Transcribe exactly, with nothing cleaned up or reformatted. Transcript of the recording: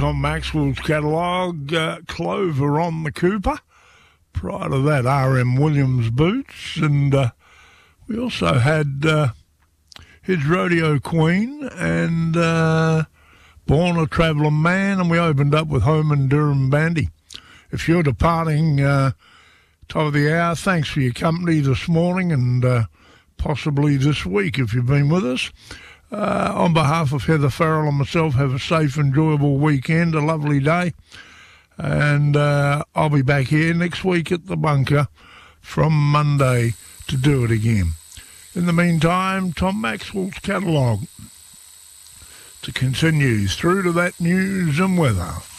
On Maxwell's catalogue, uh, Clover on the Cooper. Prior to that, R M Williams Boots. And uh, we also had uh, his Rodeo Queen and uh, Born a Travelling Man. And we opened up with Home and Durham Bandy. If you're departing uh, top of the hour, thanks for your company this morning and uh, possibly this week if you've been with us. Uh, on behalf of Heather Farrell and myself, have a safe, enjoyable weekend, a lovely day. And uh, I'll be back here next week at the bunker from Monday to do it again. In the meantime, Tom Maxwell's catalogue to continue through to that news and weather.